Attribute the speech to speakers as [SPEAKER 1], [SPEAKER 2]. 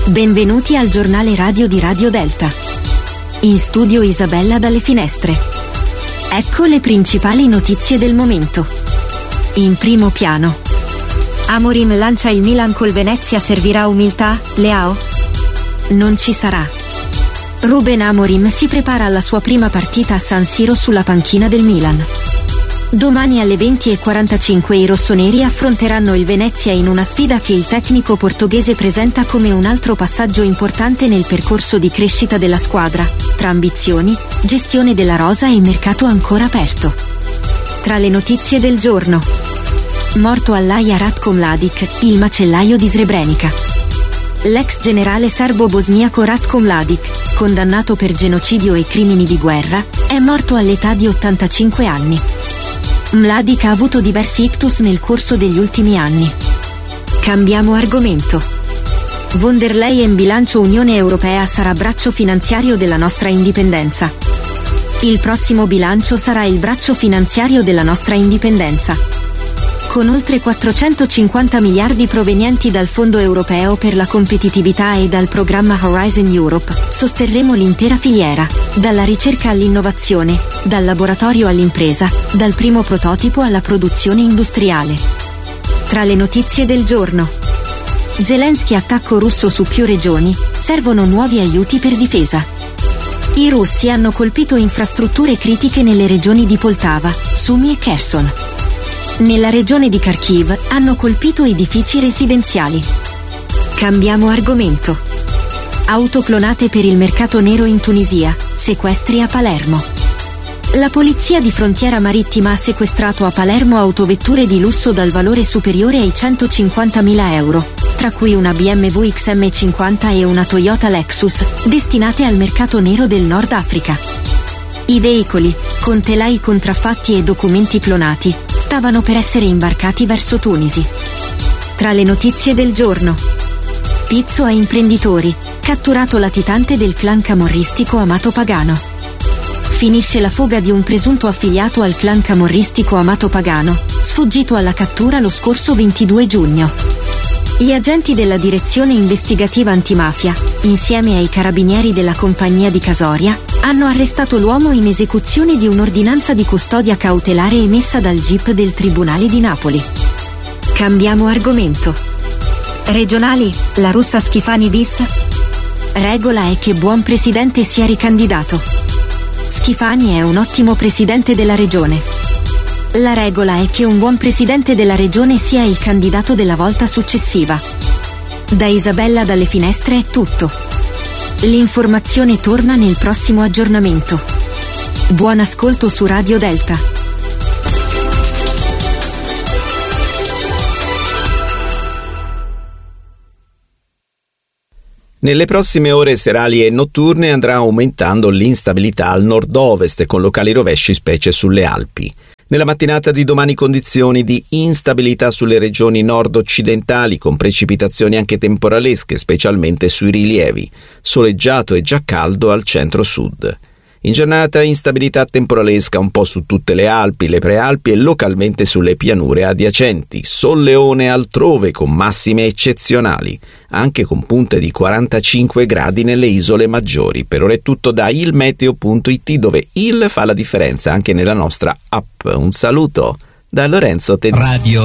[SPEAKER 1] Benvenuti al giornale radio di Radio Delta. In studio Isabella dalle finestre. Ecco le principali notizie del momento. In primo piano. Amorim lancia il Milan col Venezia, servirà umiltà, Leao? Non ci sarà. Ruben Amorim si prepara alla sua prima partita a San Siro sulla panchina del Milan. Domani alle 20:45 i rossoneri affronteranno il Venezia in una sfida che il tecnico portoghese presenta come un altro passaggio importante nel percorso di crescita della squadra, tra ambizioni, gestione della rosa e mercato ancora aperto. Tra le notizie del giorno. Morto all'Aja Ratko Mladic, il macellaio di Srebrenica. L'ex generale serbo-bosniaco Ratko Mladic, condannato per genocidio e crimini di guerra, è morto all'età di 85 anni. Mladic ha avuto diversi ictus nel corso degli ultimi anni. Cambiamo argomento. Von der Leyen bilancio Unione Europea sarà braccio finanziario della nostra indipendenza. Il prossimo bilancio sarà il braccio finanziario della nostra indipendenza. Con oltre 450 miliardi provenienti dal Fondo Europeo per la competitività e dal programma Horizon Europe, sosterremo l'intera filiera, dalla ricerca all'innovazione, dal laboratorio all'impresa, dal primo prototipo alla produzione industriale. Tra le notizie del giorno. Zelensky attacco russo su più regioni, servono nuovi aiuti per difesa. I russi hanno colpito infrastrutture critiche nelle regioni di Poltava, Sumy e Kherson. Nella regione di Kharkiv hanno colpito edifici residenziali. Cambiamo argomento. Auto clonate per il mercato nero in Tunisia, sequestri a Palermo. La polizia di frontiera marittima ha sequestrato a Palermo autovetture di lusso dal valore superiore ai 150.000 euro, tra cui una BMW XM50 e una Toyota Lexus, destinate al mercato nero del Nord Africa. I veicoli, con telai contraffatti e documenti clonati, stavano per essere imbarcati verso Tunisi. Tra le notizie del giorno. Pizzo a imprenditori, catturato latitante del clan camorristico Amato Pagano. Finisce la fuga di un presunto affiliato al clan camorristico Amato Pagano, sfuggito alla cattura lo scorso 22 giugno. Gli agenti della direzione investigativa antimafia, insieme ai carabinieri della compagnia di Casoria, hanno arrestato l'uomo in esecuzione di un'ordinanza di custodia cautelare emessa dal GIP del Tribunale di Napoli. Cambiamo argomento. Regionali, la russa Schifani bis? Regola è che buon presidente sia ricandidato. Schifani è un ottimo presidente della regione. La regola è che un buon presidente della regione sia il candidato della volta successiva. Da Isabella dalle finestre è tutto. L'informazione torna nel prossimo aggiornamento. Buon ascolto su Radio Delta.
[SPEAKER 2] Nelle prossime ore serali e notturne andrà aumentando l'instabilità al nord-ovest con locali rovesci specie sulle Alpi. Nella mattinata di domani condizioni di instabilità sulle regioni nord-occidentali con precipitazioni anche temporalesche, specialmente sui rilievi, soleggiato e già caldo al centro-sud. In giornata instabilità temporalesca un po' su tutte le Alpi, le prealpi e localmente sulle pianure adiacenti, solleone altrove con massime eccezionali, anche con punte di 45 gradi nelle isole maggiori. Per ora è tutto da ilmeteo.it, dove il fa la differenza anche nella nostra app. Un saluto da Lorenzo Tedeschi.